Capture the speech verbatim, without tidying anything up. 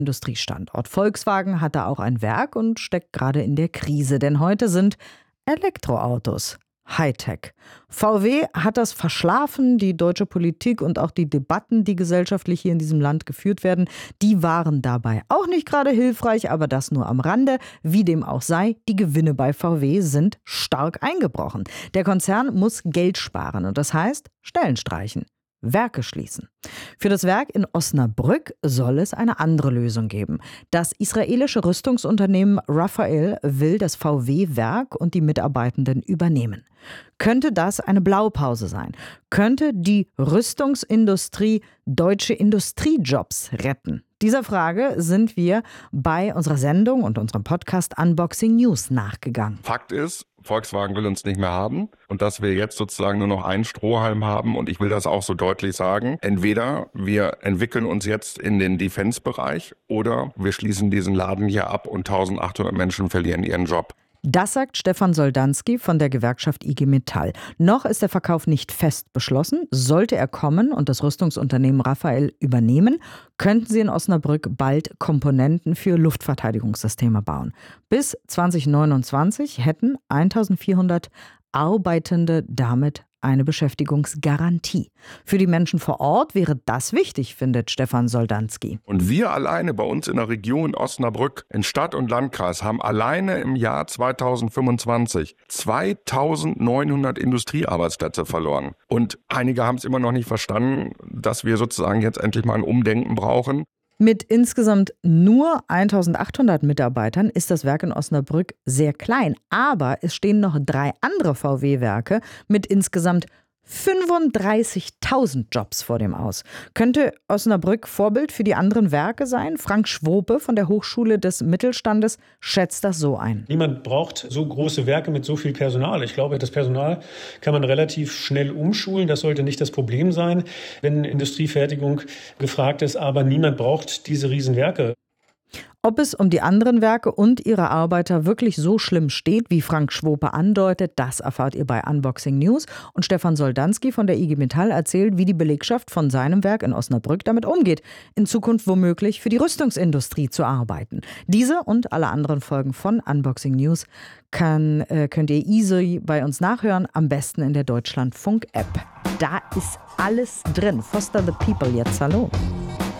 Industriestandort. Volkswagen hat da auch ein Werk und steckt gerade in der Krise, denn heute sind Elektroautos Hightech. V W hat das verschlafen, die deutsche Politik und auch die Debatten, die gesellschaftlich hier in diesem Land geführt werden, die waren dabei auch nicht gerade hilfreich, aber das nur am Rande. Wie dem auch sei, die Gewinne bei V W sind stark eingebrochen. Der Konzern muss Geld sparen und das heißt Stellen streichen. Werke schließen. Für das Werk in Osnabrück soll es eine andere Lösung geben. Das israelische Rüstungsunternehmen Rafael will das V W-Werk und die Mitarbeitenden übernehmen. Könnte das eine Blaupause sein? Könnte die Rüstungsindustrie deutsche Industriejobs retten? Dieser Frage sind wir bei unserer Sendung und unserem Podcast Unboxing News nachgegangen. Fakt ist, Volkswagen will uns nicht mehr haben und dass wir jetzt sozusagen nur noch einen Strohhalm haben und ich will das auch so deutlich sagen. Entweder wir entwickeln uns jetzt in den Defense-Bereich oder wir schließen diesen Laden hier ab und eintausendachthundert Menschen verlieren ihren Job. Das sagt Stefan Soldanski von der Gewerkschaft I G Metall. Noch ist der Verkauf nicht fest beschlossen. Sollte er kommen und das Rüstungsunternehmen Rafael übernehmen, könnten sie in Osnabrück bald Komponenten für Luftverteidigungssysteme bauen. Bis zwanzig neunundzwanzig hätten eintausendvierhundert Arbeitende damit eine Beschäftigungsgarantie. Für die Menschen vor Ort wäre das wichtig, findet Stefan Soldanski. Und wir alleine bei uns in der Region Osnabrück, in Stadt und Landkreis, haben alleine im Jahr zweitausendfünfundzwanzig zweitausendneunhundert Industriearbeitsplätze verloren. Und einige haben es immer noch nicht verstanden, dass wir sozusagen jetzt endlich mal ein Umdenken brauchen. Mit insgesamt nur eintausendachthundert Mitarbeitern ist das Werk in Osnabrück sehr klein. Aber es stehen noch drei andere V W-Werke mit insgesamt fünfunddreißigtausend Jobs vor dem Aus. Könnte Osnabrück Vorbild für die anderen Werke sein? Frank Schwope von der Hochschule des Mittelstandes schätzt das so ein. Niemand braucht so große Werke mit so viel Personal. Ich glaube, das Personal kann man relativ schnell umschulen. Das sollte nicht das Problem sein, wenn Industriefertigung gefragt ist. Aber niemand braucht diese Riesenwerke. Ob es um die anderen Werke und ihre Arbeiter wirklich so schlimm steht, wie Frank Schwope andeutet, das erfahrt ihr bei Unboxing News. Und Stefan Soldanski von der I G Metall erzählt, wie die Belegschaft von seinem Werk in Osnabrück damit umgeht, in Zukunft womöglich für die Rüstungsindustrie zu arbeiten. Diese und alle anderen Folgen von Unboxing News kann, äh, könnt ihr easy bei uns nachhören, am besten in der Deutschlandfunk-App. Da ist alles drin. Foster the People jetzt, hallo.